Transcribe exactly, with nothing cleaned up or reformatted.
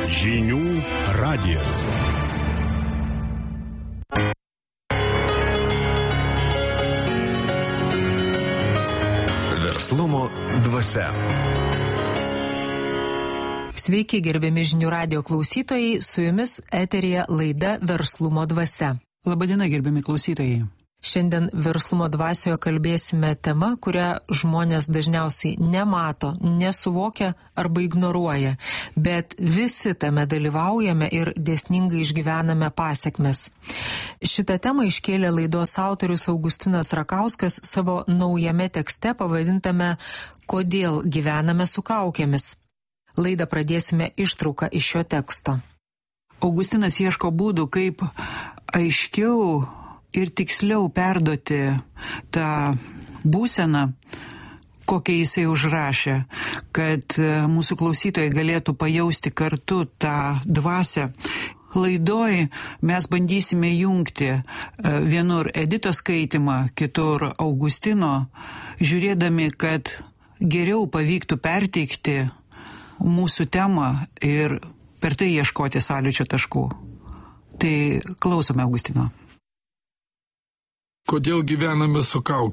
Žinių radijas. Verslumo dvasia. Sveiki, gerbiami Žinių radijo klausytojai, su jumis eteryje laida Verslumo dvasia. Labadiena, gerbiami klausytojai. Šiandien Verslumo dvasioje kalbėsime tema, kurią žmonės dažniausiai nemato, nesuvokia arba ignoruoja, bet visi tame dalyvaujame ir dėsningai išgyvename pasekmes. Šitą temą iškėlė laidos autorius Augustinas Rakauskas savo naujame tekste pavadintame "Kodėl gyvename su kaukėmis". Laidą pradėsime ištrauką iš šio teksto. Augustinas ieško būdų, kaip aiškiau ir tiksliau perduoti tą būseną, kokią jisai užrašė, kad mūsų klausytojai galėtų pajausti kartu tą dvasią. Laidoj mes bandysime jungti vienur Editos skaitimą, kitur Augustino, žiūrėdami, kad geriau pavyktų perteikti mūsų temą ir per tai ieškoti sąlyčio taškų. Tai klausome Augustino. Kodėl gyvename su kaukėmis?